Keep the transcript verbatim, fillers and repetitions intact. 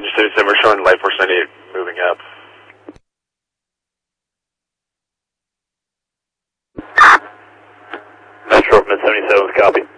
seventy-seven, we're showing light force ninety-eight moving up. Metro from seventy-seven, copy.